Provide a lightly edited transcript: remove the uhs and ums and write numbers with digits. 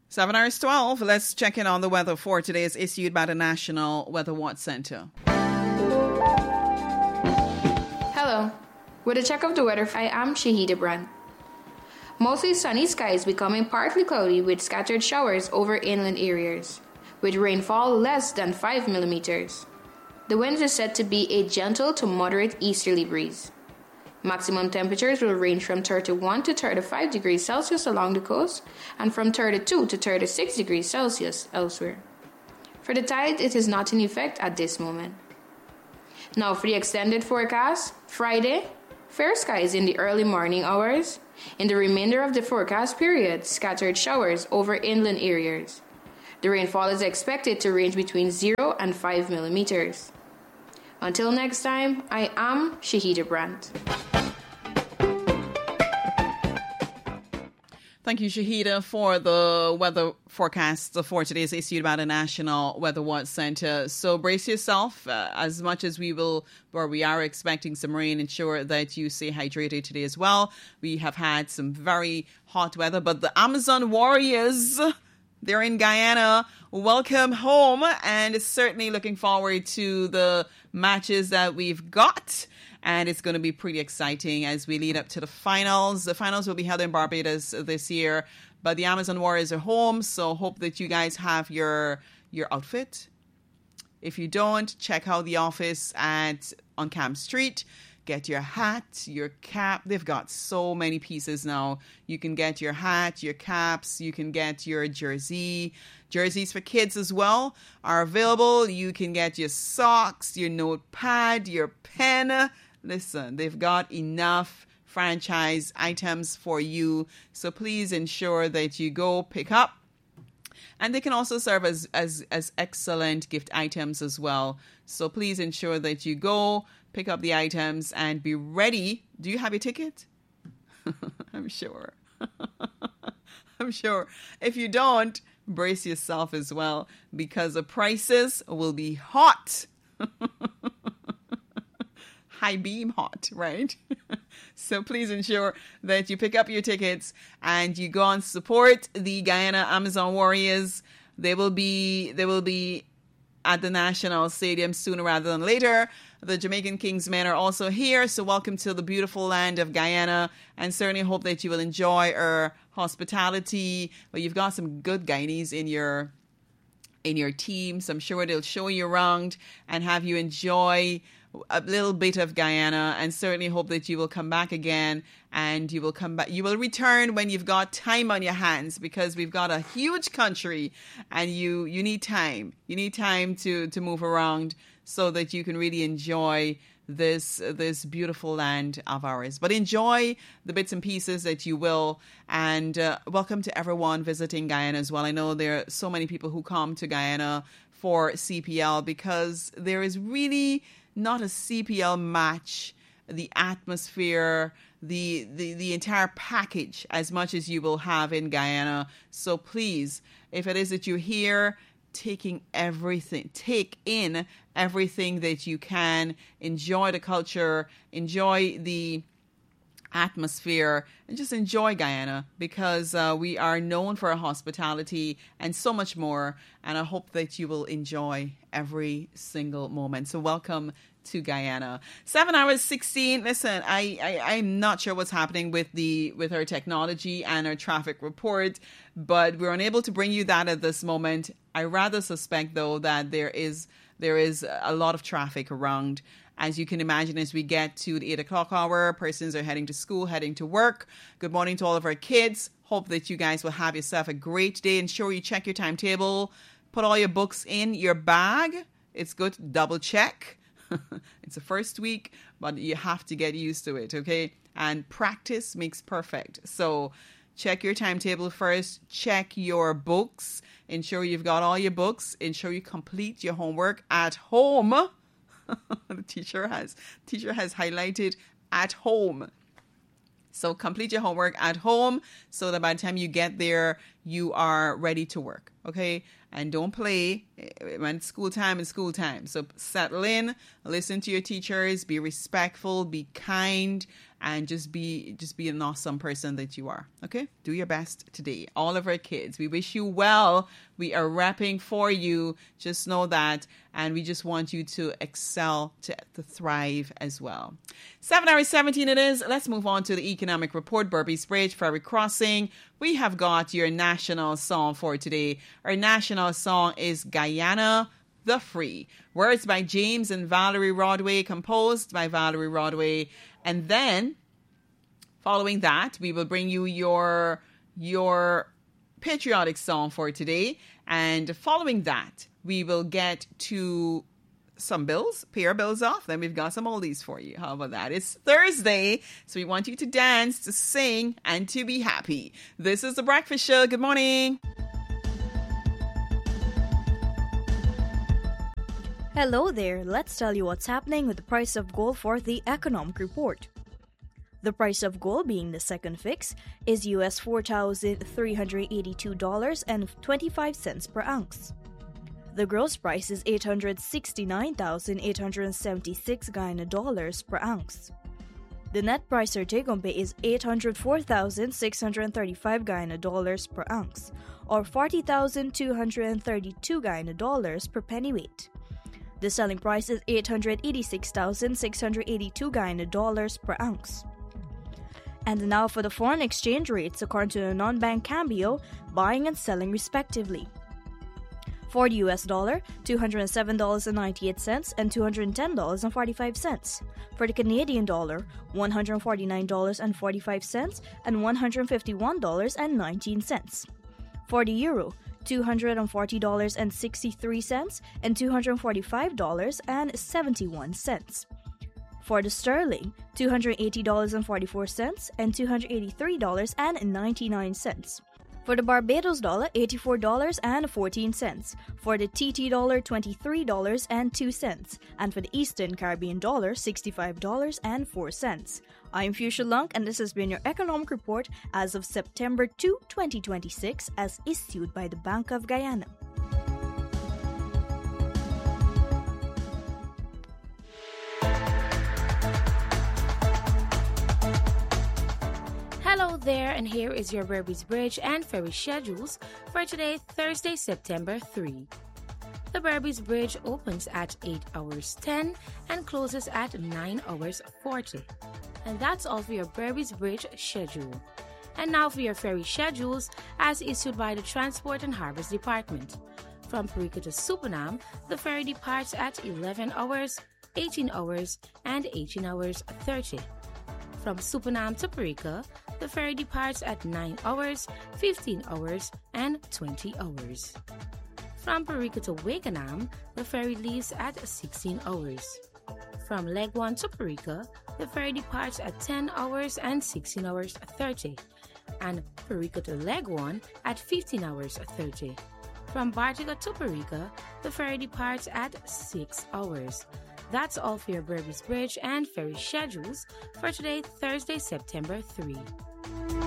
7 hours 12. Let's check in on the weather for today. Is issued by the National Weather Watch Center. Hello. With a check of the weather, I am Shahida Brandt. Mostly sunny skies becoming partly cloudy with scattered showers over inland areas, with rainfall less than 5 millimeters. The winds are said to be a gentle to moderate easterly breeze. Maximum temperatures will range from 31 to 35 degrees Celsius along the coast and from 32 to 36 degrees Celsius elsewhere. For the tide, it is not in effect at this moment. Now for the extended forecast, Friday, fair skies in the early morning hours. In the remainder of the forecast period, scattered showers over inland areas. The rainfall is expected to range between 0 and 5 millimeters. Until next time, I am Shahida Brandt. Thank you, Shahida, for the weather forecast for today is issued by the National Weather Watch Center. So brace yourself as much as we are expecting some rain. Ensure that you stay hydrated today as well. We have had some very hot weather, but the Amazon Warriors, they're in Guyana. Welcome home, and certainly looking forward to the matches that we've got. And it's going to be pretty exciting as we lead up to the finals. The finals will be held in Barbados this year, but the Amazon Warriors are home, so hope that you guys have your outfit. If you don't, check out the office on Camp Street. Get your hat, your cap. They've got so many pieces now. You can get your hat, your caps. You can get your jersey. Jerseys for kids as well are available. You can get your socks, your notepad, your pen. Listen, they've got enough franchise items for you. So please ensure that you go pick up. And they can also serve as excellent gift items as well. So please ensure that you go pick up the items and be ready. Do you have your ticket? I'm sure. I'm sure. If you don't, brace yourself as well, because the prices will be hot. High beam hot, right? So please ensure that you pick up your tickets and you go and support the Guyana Amazon Warriors. They will be at the National Stadium sooner rather than later. The Jamaican Kings men are also here, so welcome to the beautiful land of Guyana, and certainly hope that you will enjoy our hospitality. But you've got some good Guyanese in your team, so I'm sure they'll show you around and have you enjoy a little bit of Guyana, and certainly hope that you will come back again, and you will come back. You will return when you've got time on your hands, because we've got a huge country and you need time. You need time to move around so that you can really enjoy this beautiful land of ours. But enjoy the bits and pieces that you will, and welcome to everyone visiting Guyana as well. I know there are so many people who come to Guyana for CPL because there is really not a CPL match, the atmosphere, the entire package as much as you will have in Guyana. So please, if it is that you're here, take in everything that you can, enjoy the culture, enjoy the atmosphere, and just enjoy Guyana, because we are known for our hospitality and so much more, and I hope that you will enjoy every single moment. So welcome to Guyana. 7 hours 16. Listen, I'm not sure what's happening with our technology and our traffic report, but we're unable to bring you that at this moment. I rather suspect though that there is a lot of traffic around. As you can imagine, as we get to the 8 o'clock hour, persons are heading to school, heading to work. Good morning to all of our kids. Hope that you guys will have yourself a great day. Ensure you check your timetable. Put all your books in your bag. It's good to double check. It's the first week, but you have to get used to it, okay? And practice makes perfect. So check your timetable first. Check your books. Ensure you've got all your books. Ensure you complete your homework at home. The teacher has highlighted at home. So complete your homework at home so that by the time you get there, you are ready to work. Okay. and don't play when school time is school time. So settle in, listen to your teachers, be respectful, be kind, and just be an awesome person that you are. Okay? Do your best today. All of our kids, we wish you well. We are repping for you. Just know that. And we just want you to excel, to thrive as well. 7:17 it is. Let's move on to the economic report. Berbice Bridge, Ferry Crossing. We have got your national song for today. Our national song is Guyana the Free. Words by James and Valerie Rodway, composed by Valerie Rodway. And then, following that, we will bring you your patriotic song for today. And following that, we will get to some bills, pay our bills off. Then we've got some oldies for you. How about that? It's Thursday, so we want you to dance, to sing, and to be happy. This is The Breakfast Show. Good morning. Hello there. Let's tell you what's happening with the price of gold for the economic report. The price of gold, being the second fix, is US $4,382.25 per ounce. The gross price is $869,876 Guyana dollars per ounce. The net price or take-home pay is $804,635 Guyana dollars per ounce, or $40,232 Guyana dollars per pennyweight. The selling price is $886,682 Guyana dollars per ounce. And now for the foreign exchange rates according to the non-bank Cambio, buying and selling respectively. For the US dollar, $207.98 and $210.45. For the Canadian dollar, $149.45 and $151.19. For the euro, $240.63 and $245.71. For the sterling, $280.44 and $283.99. For the Barbados dollar, $84.14. For the TT dollar, $23.02. And for the Eastern Caribbean dollar, $65.04. I'm Fuchsia Lunk, and this has been your economic report as of September 2, 2026, as issued by the Bank of Guyana. Hello there, and here is your Berbice Bridge and ferry schedules for today, Thursday, September 3. The Berbice Bridge opens at 8 hours 10 and closes at 9 hours 40. And that's all for your Berbice Bridge schedule. And now for your ferry schedules as issued by the Transport and Harbours Department. From Parika to Supanam, the ferry departs at 11 hours, 18 hours, and 18 hours 30. From Supanam to Parika, the ferry departs at 9 hours, 15 hours, and 20 hours. From Parika to Wakenham, the ferry leaves at 16 hours. From Leg 1 to Parika, the ferry departs at 10 hours and 16 hours 30. And Parika to Leg 1 at 15 hours 30. From Bartiga to Parika, the ferry departs at 6 hours. That's all for your Berbice Bridge and ferry schedules for today, Thursday, September 3.